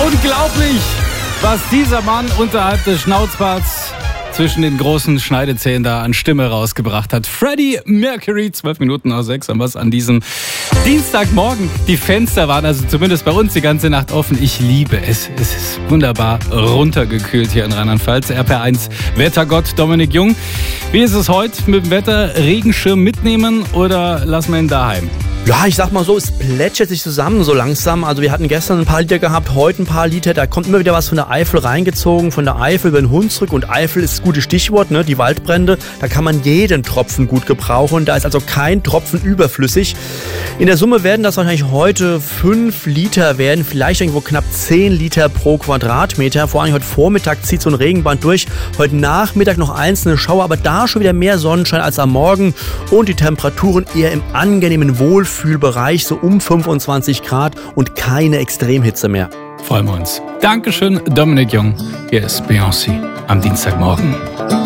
Unglaublich, was dieser Mann unterhalb des Schnauzbarts zwischen den großen Schneidezähnen da an Stimme rausgebracht hat. Freddie Mercury, 6:12 haben wir es an diesem Dienstagmorgen. Die Fenster waren also zumindest bei uns die ganze Nacht offen. Ich liebe es. Es ist wunderbar runtergekühlt hier in Rheinland-Pfalz. RPR1 Wettergott Dominik Jung. Wie ist es heute mit dem Wetter? Regenschirm mitnehmen oder lassen wir ihn daheim? Ja, ich sag mal so, es plätschert sich zusammen so langsam. Also wir hatten gestern ein paar Liter gehabt, heute ein paar Liter. Da kommt immer wieder was von der Eifel reingezogen, von der Eifel über den Hunsrück. Und Eifel ist das gute Stichwort, ne? Die Waldbrände. Da kann man jeden Tropfen gut gebrauchen. Da ist also kein Tropfen überflüssig. In der Summe werden das wahrscheinlich heute 5 Liter werden, vielleicht irgendwo knapp 10 Liter pro Quadratmeter. Vor allem heute Vormittag zieht so ein Regenband durch. Heute Nachmittag noch einzelne Schauer, aber da schon wieder mehr Sonnenschein als am Morgen. Und die Temperaturen eher im angenehmen Wohlfühlbereich, so um 25 Grad und keine Extremhitze mehr. Freuen wir uns. Dankeschön, Dominik Jung. Hier ist Beyoncé am Dienstagmorgen.